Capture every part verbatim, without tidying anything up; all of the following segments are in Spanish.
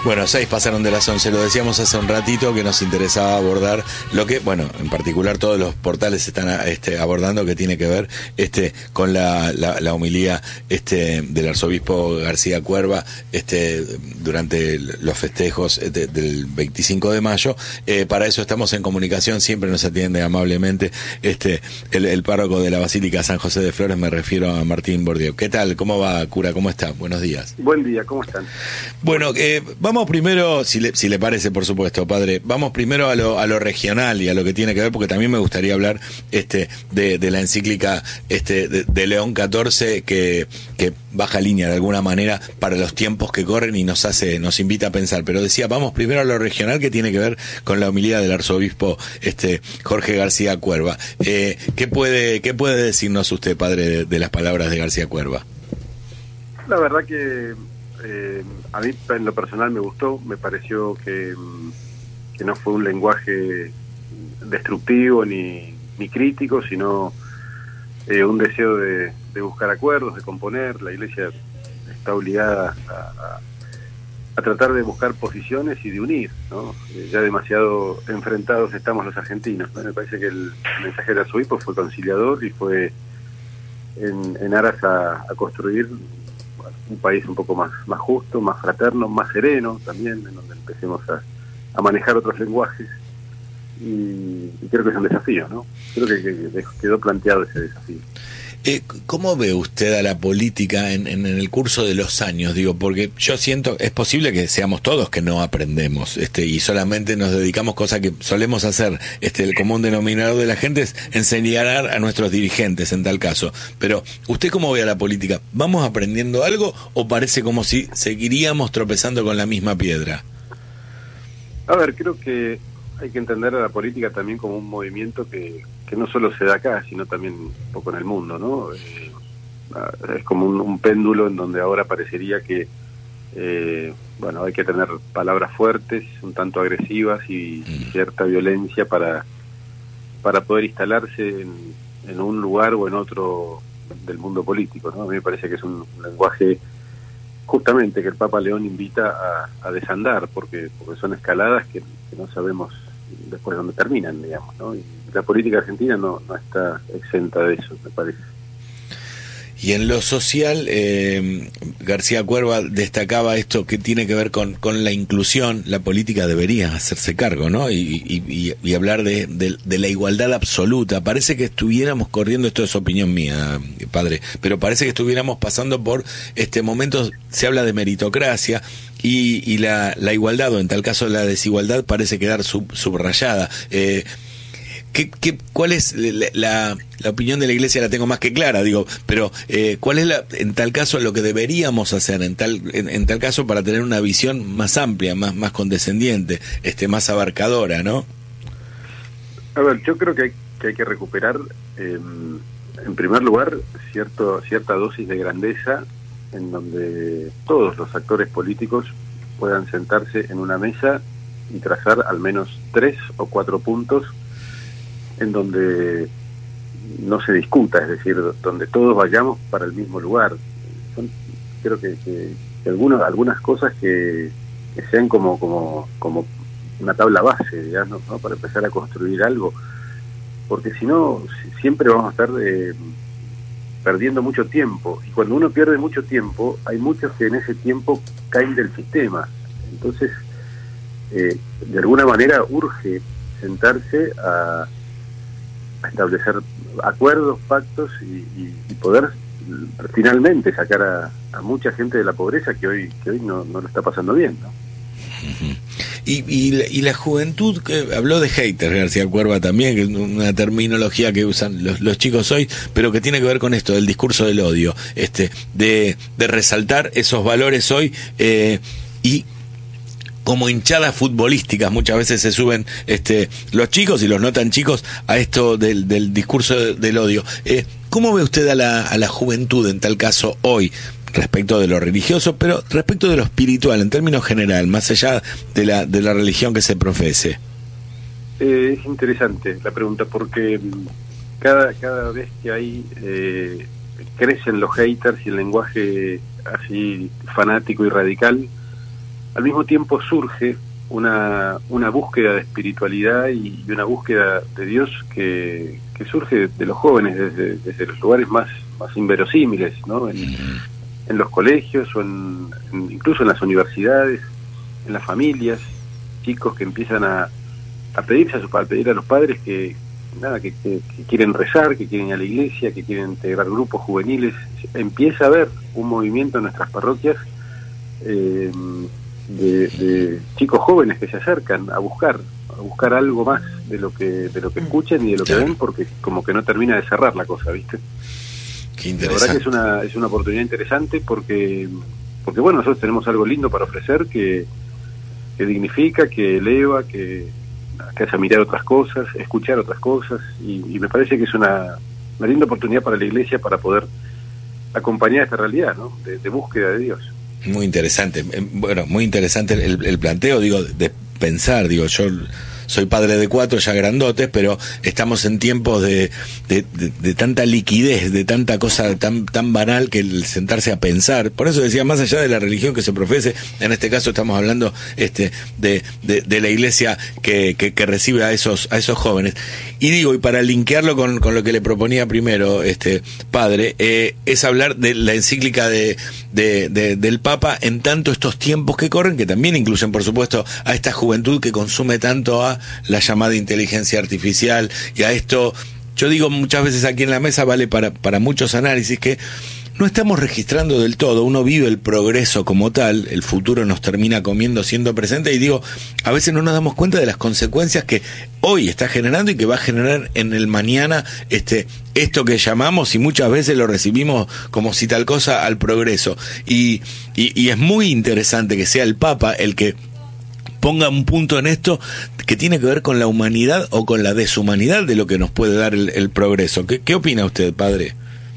Bueno, seis pasaron de las once, lo decíamos hace un ratito que nos interesaba abordar lo que, bueno, en particular todos los portales están este, abordando, que tiene que ver este con la, la, la homilía este del arzobispo García Cuerva este durante los festejos de, del veinticinco de mayo. Eh, para eso estamos en comunicación, siempre nos atiende amablemente este el, el párroco de la Basílica San José de Flores, me refiero a Martín Bourdieu. ¿Qué tal? ¿Cómo va, cura? ¿Cómo está? Buenos días. Buen día, ¿cómo están? Bueno, eh, vamos primero, si le, si le parece, por supuesto, padre, vamos primero a lo, a lo regional y a lo que tiene que ver, porque también me gustaría hablar este de, de la encíclica este de, de León catorce, que, que baja línea de alguna manera para los tiempos que corren y nos hace, nos invita a pensar. Pero decía, vamos primero a lo regional, que tiene que ver con la homilía del arzobispo este Jorge García Cuerva. Eh, ¿qué puede, qué puede decirnos usted, padre, de, de las palabras de García Cuerva? La verdad que eh, a mí en lo personal me gustó, me pareció que, que no fue un lenguaje destructivo ni, ni crítico, sino eh, un deseo de, de buscar acuerdos, de componer. La Iglesia está obligada a, a, a tratar de buscar posiciones y de unir, ¿no? Eh, ya demasiado enfrentados estamos los argentinos, ¿no? Me parece que el mensaje del arzobispo fue conciliador y fue en, en aras a, a construir un país un poco más, más justo, más fraterno, más sereno también, en donde empecemos a, a manejar otros lenguajes, y, y creo que es un desafío, ¿no? Creo que, que quedó planteado ese desafío. Eh, ¿Cómo ve usted a la política en, en, en el curso de los años? Digo, porque yo siento, es posible que seamos todos que no aprendemos, este, y solamente nos dedicamos, cosa que solemos hacer, este, el común denominador de la gente es enseñar a nuestros dirigentes en tal caso. Pero, ¿usted cómo ve a la política? ¿Vamos aprendiendo algo o parece como si seguiríamos tropezando con la misma piedra? A ver, creo que hay que entender a la política también como un movimiento que, que no solo se da acá, sino también un poco en el mundo, ¿no? Eh, es como un, un péndulo en donde ahora parecería que, eh, bueno, hay que tener palabras fuertes, un tanto agresivas y, y cierta violencia para, para poder instalarse en, en un lugar o en otro del mundo político, ¿no? A mí me parece que es un, un lenguaje justamente que el Papa León invita a, a desandar, porque, porque son escaladas que, que no sabemos después dónde terminan, digamos, ¿no? Y la política argentina no, no está exenta de eso, me parece. Y en lo social, eh, García Cuerva destacaba esto que tiene que ver con, con la inclusión. La política debería hacerse cargo, ¿no? Y, y, y hablar de, de, de la igualdad absoluta. Parece que estuviéramos corriendo, esto es opinión mía, padre, pero parece que estuviéramos pasando por este momento, se habla de meritocracia, y, y la, la igualdad, o en tal caso la desigualdad, parece quedar sub, subrayada. Eh, ¿Qué, qué, ¿Cuál es la, la, la opinión de la Iglesia? La tengo más que clara, digo, pero eh, ¿cuál es la, en tal caso lo que deberíamos hacer en tal en, en tal caso para tener una visión más amplia, más más condescendiente, este más abarcadora, ¿no? A ver, yo creo que hay que, hay que recuperar, eh, en primer lugar, cierto cierta dosis de grandeza en donde todos los actores políticos puedan sentarse en una mesa y trazar al menos tres o cuatro puntos en donde no se discuta, es decir, donde todos vayamos para el mismo lugar. Son, creo que, que, que algunos, algunas cosas que, que sean como, como, como una tabla base, digamos, ¿no? Para empezar a construir algo, porque si no, siempre vamos a estar eh, perdiendo mucho tiempo, y cuando uno pierde mucho tiempo, hay muchos que en ese tiempo caen del sistema. Entonces, eh, de alguna manera urge sentarse a a establecer acuerdos, pactos y, y, y poder finalmente sacar a, a mucha gente de la pobreza que hoy que hoy no, no lo está pasando bien, ¿no? Uh-huh. Y, y, la, y la juventud, que habló de haters García Cuerva también, que es una terminología que usan los, los chicos hoy, pero que tiene que ver con esto del discurso del odio, este de, de resaltar esos valores hoy, eh, y como hinchadas futbolísticas muchas veces se suben este los chicos y los no tan chicos a esto del, del discurso de, del odio. Eh, ¿Cómo ve usted a la, a la juventud en tal caso hoy, respecto de lo religioso, pero respecto de lo espiritual, en términos general, más allá de la, de la religión que se profese? Eh, es interesante la pregunta, porque cada, cada vez que hay eh, crecen los haters y el lenguaje así fanático y radical, al mismo tiempo surge una, una búsqueda de espiritualidad y, y una búsqueda de Dios que, que surge de los jóvenes desde, desde los lugares más, más inverosímiles, ¿no? En, en los colegios o en, en, incluso en las universidades, en las familias, chicos que empiezan a, a pedirse a, su, a pedir a los padres que nada que, que, que quieren rezar, que quieren ir a la iglesia, que quieren integrar grupos juveniles. Empieza a haber un movimiento en nuestras parroquias eh, de, de chicos jóvenes que se acercan a buscar a buscar algo más de lo que de lo que escuchan y de lo que ven, porque como que no termina de cerrar la cosa, ¿viste? Qué interesante. La verdad que es una es una oportunidad interesante porque porque bueno, nosotros tenemos algo lindo para ofrecer que que dignifica, que eleva, que, que hace mirar otras cosas, escuchar otras cosas, y, y me parece que es una, una linda oportunidad para la Iglesia para poder acompañar esta realidad, ¿no? de, de búsqueda de Dios. Muy interesante, bueno, muy interesante el, el planteo, digo, de pensar, digo, yo soy padre de cuatro ya grandotes, pero estamos en tiempos de, de, de, de tanta liquidez, de tanta cosa tan tan banal que el sentarse a pensar. Por eso decía, más allá de la religión que se profese, en este caso estamos hablando este de, de, de la iglesia que, que, que recibe a esos a esos jóvenes. Y digo, y para linkearlo con, con lo que le proponía primero, este padre, eh, es hablar de la encíclica de, de, de del Papa en tanto estos tiempos que corren, que también incluyen, por supuesto, a esta juventud que consume tanto a la llamada inteligencia artificial y a esto. Yo digo muchas veces aquí en la mesa, vale para, para muchos análisis, que no estamos registrando del todo. Uno vive el progreso como tal, el futuro nos termina comiendo siendo presente, y digo, a veces no nos damos cuenta de las consecuencias que hoy está generando y que va a generar en el mañana este esto que llamamos, y muchas veces lo recibimos como si tal cosa, al progreso. Y, y, y es muy interesante que sea el Papa el que ponga un punto en esto que tiene que ver con la humanidad o con la deshumanidad de lo que nos puede dar el, el progreso. ¿Qué, qué opina usted, padre?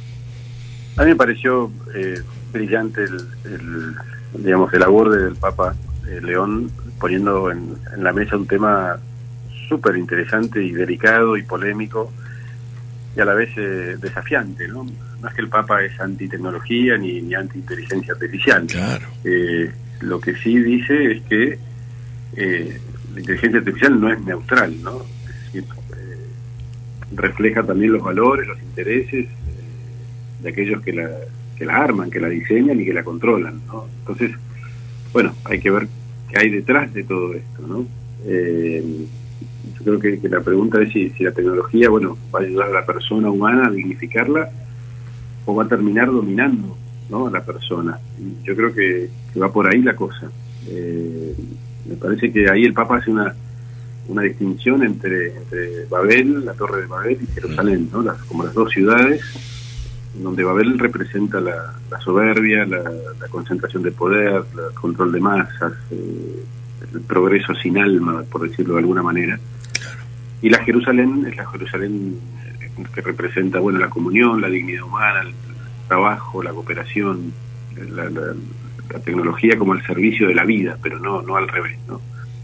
A mí me pareció eh, brillante el, el, digamos, el aborde del Papa eh, León, poniendo en, en la mesa un tema súper interesante y delicado y polémico, y a la vez eh, desafiante, ¿no? No es que el Papa es anti-tecnología ni, ni anti-inteligencia artificial. Claro. Eh, lo que sí dice es que Eh, la inteligencia artificial no es neutral, ¿no? Es decir, eh, refleja también los valores, los intereses eh, de aquellos que la, que la arman, que la diseñan y que la controlan, ¿no? Entonces, bueno, hay que ver qué hay detrás de todo esto, ¿no? Eh, yo creo que, que la pregunta es si, si la tecnología, bueno, va a ayudar a la persona humana a dignificarla o va a terminar dominando, ¿no?, a la persona. Y yo creo que, que va por ahí la cosa. Eh, Me parece que ahí el Papa hace una una distinción entre, entre Babel, la Torre de Babel, y Jerusalén, ¿no? Las, como las dos ciudades, donde Babel representa la, la soberbia, la, la concentración de poder, el control de masas, eh, el progreso sin alma, por decirlo de alguna manera. Y la Jerusalén es la Jerusalén que representa, bueno, la comunión, la dignidad humana, el trabajo, la cooperación, la, la la tecnología como al servicio de la vida, pero no no al revés, ¿no?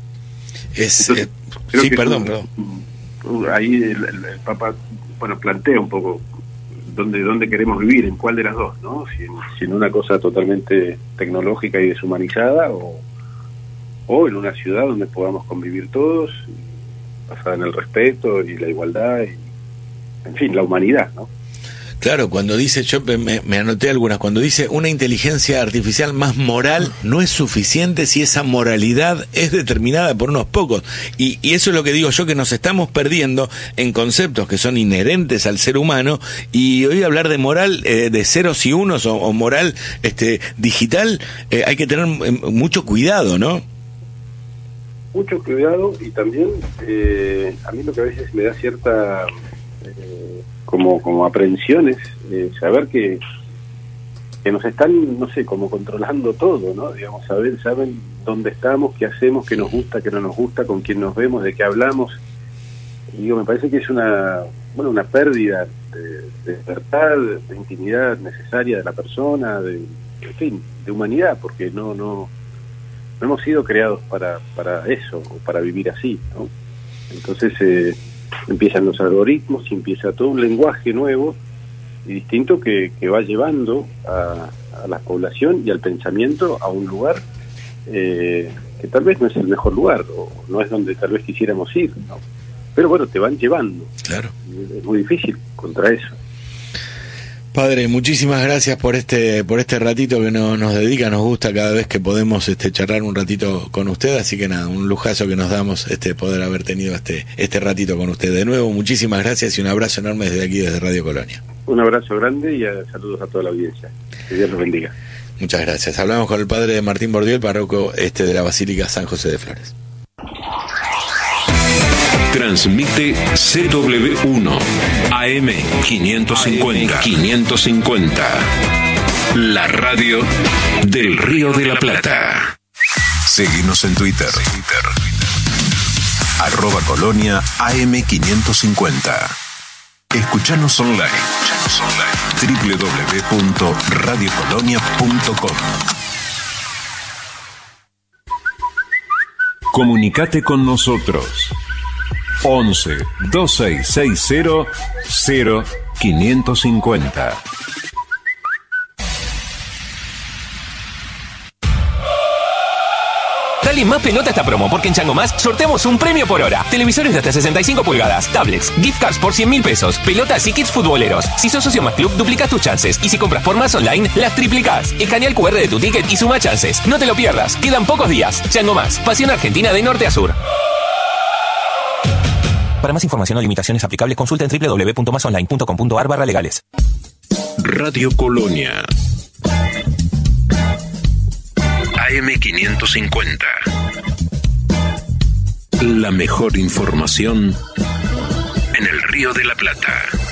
Es, Entonces, eh, sí, perdón, un, perdón. Ahí el, el, el Papa, bueno, plantea un poco dónde dónde queremos vivir, en cuál de las dos, ¿no? Si en, si en una cosa totalmente tecnológica y deshumanizada, o, o en una ciudad donde podamos convivir todos, basada en el respeto y la igualdad, y, en fin, la humanidad, ¿no? Claro, cuando dice, yo me, me anoté algunas, cuando dice una inteligencia artificial más moral, no es suficiente si esa moralidad es determinada por unos pocos. Y, y eso es lo que digo yo, que nos estamos perdiendo en conceptos que son inherentes al ser humano, y hoy hablar de moral, eh, de ceros y unos, o, o moral este digital, eh, hay que tener mucho cuidado, ¿no? Mucho cuidado, y también eh, a mí lo que a veces me da cierta... Eh, como como aprehensiones, eh, saber que que nos están, no sé, como controlando todo, ¿no? Digamos, saber, saben dónde estamos, qué hacemos, qué nos gusta, qué no nos gusta, con quién nos vemos, de qué hablamos. Y digo, me parece que es una, bueno, una pérdida de, de libertad, de intimidad necesaria de la persona, de, en fin, de humanidad, porque no no no hemos sido creados para para eso, o para vivir así, ¿no? Entonces, eh, empiezan los algoritmos y empieza todo un lenguaje nuevo y distinto que, que va llevando a, a la población y al pensamiento a un lugar eh, que tal vez no es el mejor lugar, o no es donde tal vez quisiéramos ir, ¿no? Pero bueno, te van llevando. Claro. Es muy difícil contra eso. Padre, muchísimas gracias por este por este ratito que no, nos dedica, nos gusta cada vez que podemos este charlar un ratito con usted, así que nada, un lujazo que nos damos este poder haber tenido este este ratito con usted. De nuevo, muchísimas gracias y un abrazo enorme desde aquí, desde Radio Colonia. Un abrazo grande y a, saludos a toda la audiencia. Que Dios los bendiga. Muchas gracias. Hablamos con el padre Martín Bordiel, párroco este de la Basílica San José de Flores. Transmite C W uno A M quinientos cincuenta. quinientos cincuenta. La radio del Río de la Plata. Seguinos en Twitter. Arroba Colonia A M quinientos cincuenta. Escuchanos online. doble u doble u doble u punto radio colonia punto com. Comunicate con nosotros. once, dos seis seis cero, cero quinientos cincuenta. Dale más pelota a esta promo, porque en Chango Más sorteamos un premio por hora. Televisores de hasta sesenta y cinco pulgadas, tablets, gift cards por cien mil pesos, pelotas y kits futboleros. Si sos socio Más Club, duplicás tus chances. Y si compras por Más Online, las triplicás. Escanea el cu erre de tu ticket y suma chances. No te lo pierdas, quedan pocos días. Chango Más, pasión argentina de norte a sur. Para más información o limitaciones aplicables, consulta en doble u doble u doble u punto más online punto com punto a r barra legales. Radio Colonia A M quinientos cincuenta. La mejor información en el Río de la Plata.